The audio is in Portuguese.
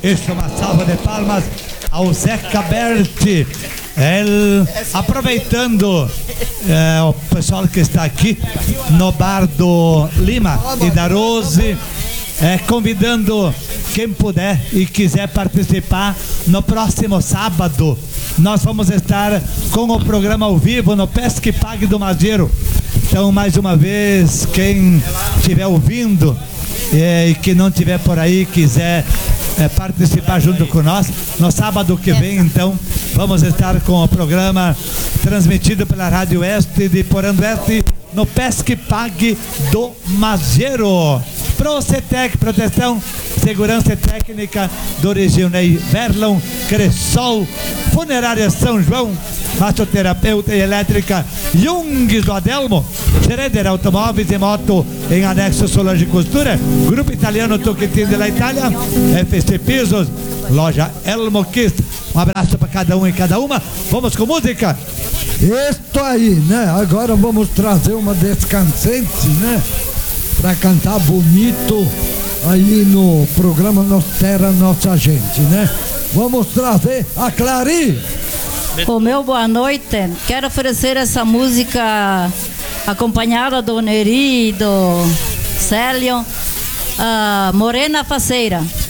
Isso, uma salva de palmas ao Zeca Berti. Aproveitando o pessoal que está aqui no bar do Lima e da Rose, convidando quem puder e quiser participar no próximo sábado. Nós vamos estar com o programa ao vivo no Pesque Pague do Mazieiro. Então, mais uma vez, quem estiver ouvindo e que não estiver por aí, quiser participar junto com nós, no sábado que vem, então, vamos estar com o programa transmitido pela Rádio Oeste de Porã Oeste, no Pesque Pague do Mazieiro. Procetec, proteção, segurança e técnica do Regionei Verlon, Cressol, Funerária São João, massoterapeuta e elétrica Jung do Adelmo, Schroeder Automóveis e Moto em anexo Solange Costura, Grupo Italiano Tocchettini da Itália, FC Pisos, Loja Elmo Kiss. Um abraço para cada um e cada uma. Vamos com música? Isso aí, né? Agora vamos trazer uma descansante, né? Para cantar bonito aí no programa Nossa Terra, Nossa Gente, né? Vamos trazer a Clari. O meu boa noite. Quero oferecer essa música acompanhada do Neri e do Célio, Morena Faceira.